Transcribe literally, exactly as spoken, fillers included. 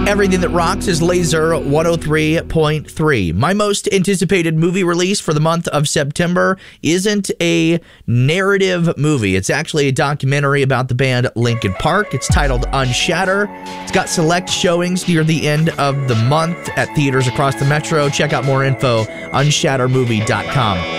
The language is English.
Everything that rocks is Laser one oh three point three. My most anticipated movie release for the month of September isn't a narrative movie. It's actually a documentary about the band Linkin Park. It's titled Unshatter. It's got select showings near the end of the month at theaters across the metro. Check out more info, unshatter movie dot com.